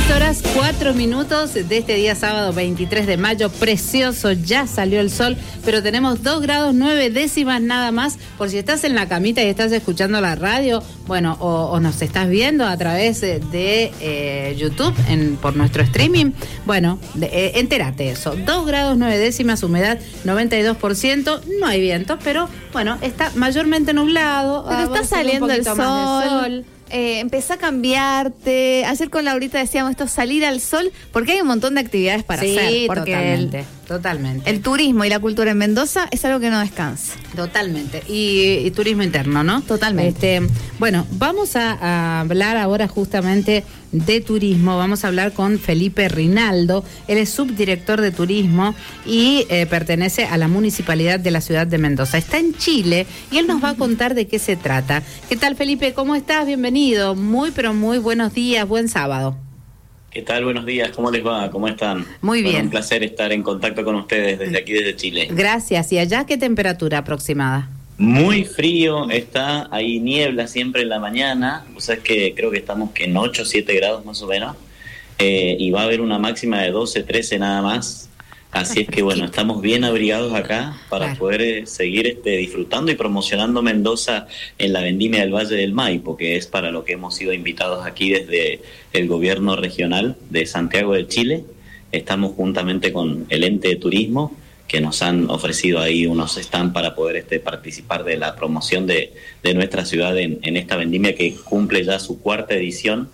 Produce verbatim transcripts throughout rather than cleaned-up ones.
Horas, cuatro minutos de este día sábado veintitrés de mayo, precioso, ya salió el sol, pero tenemos dos grados nueve décimas nada más. Por si estás en la camita y estás escuchando la radio, bueno, o, o nos estás viendo a través de, de eh, YouTube en, por nuestro streaming, bueno, de, eh, entérate eso, dos grados nueve décimas, humedad noventa y dos por ciento, no hay viento, pero bueno, está mayormente nublado. Pero está saliendo el sol. Eh, empezá a cambiarte. Ayer con Laurita decíamos esto, salir al sol, porque hay un montón de actividades para sí, hacer. Porque totalmente, el, totalmente. El turismo y la cultura en Mendoza es algo que no descansa. Totalmente. Y, y turismo interno, ¿no? Totalmente. Este, bueno, vamos a, a hablar ahora justamente de turismo. Vamos a hablar con Felipe Rinaldo. Él es subdirector de turismo y eh, pertenece a la municipalidad de la ciudad de Mendoza. Está en Chile y él nos va a contar de qué se trata. ¿Qué tal, Felipe? ¿Cómo estás? Bienvenido. Muy, pero muy buenos días. Buen sábado. ¿Qué tal? Buenos días. ¿Cómo les va? ¿Cómo están? Muy bien. Bueno, un placer estar en contacto con ustedes desde aquí, desde Chile. Gracias. ¿Y allá qué temperatura aproximada? Muy frío, está ahí niebla siempre en la mañana, o sea, es que creo que estamos que en ocho o siete grados más o menos, eh, y va a haber una máxima de doce, trece nada más, así es que bueno, estamos bien abrigados acá para claro. poder eh, seguir este, disfrutando y promocionando Mendoza en la vendimia del Valle del Maipo, que es para lo que hemos sido invitados aquí desde el gobierno regional de Santiago de Chile. Estamos juntamente con el ente de turismo, que nos han ofrecido ahí unos stands para poder este, participar de la promoción de, de nuestra ciudad en, en esta vendimia que cumple ya su cuarta edición.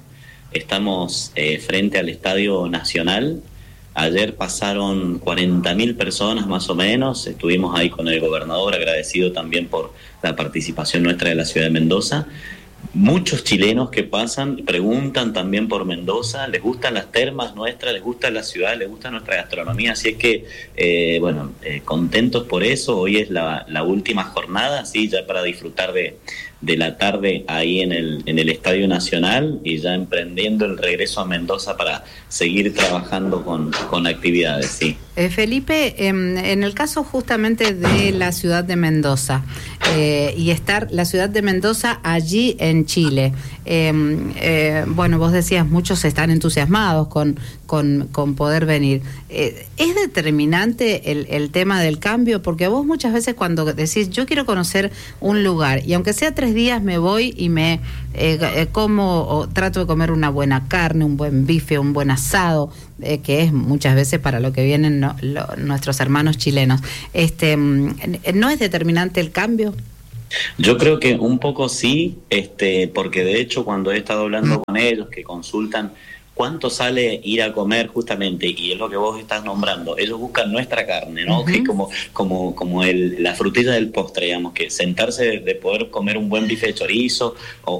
Estamos eh, frente al Estadio Nacional. Ayer pasaron cuarenta mil personas más o menos, estuvimos ahí con el gobernador, agradecido también por la participación nuestra de la ciudad de Mendoza. Muchos chilenos que pasan preguntan también por Mendoza, les gustan las termas nuestras, les gusta la ciudad, les gusta nuestra gastronomía, así es que, eh, bueno, eh, contentos por eso. Hoy es la, la última jornada, sí, ya para disfrutar de, de la tarde ahí en el, en el Estadio Nacional y ya emprendiendo el regreso a Mendoza para seguir trabajando con, con actividades, sí. Eh, Felipe, eh, en el caso justamente de la ciudad de Mendoza eh, y estar la ciudad de Mendoza allí en Chile, eh, eh, bueno, vos decías, muchos están entusiasmados con, con, con poder venir. Eh, ¿Es determinante el, el tema del cambio? Porque vos muchas veces cuando decís, yo quiero conocer un lugar y aunque sea tres días me voy y me eh, eh, como o trato de comer una buena carne, un buen bife, un buen asado, eh, que es muchas veces para lo que vienen no, lo, nuestros hermanos chilenos. Este, ¿no es determinante el cambio? Yo creo que un poco sí, este, porque de hecho cuando he estado hablando con ellos que consultan cuánto sale ir a comer justamente, y es lo que vos estás nombrando, ellos buscan nuestra carne, ¿no? Uh-huh. Que como como como el, la frutilla del postre, digamos, que sentarse de, de poder comer un buen bife de chorizo o,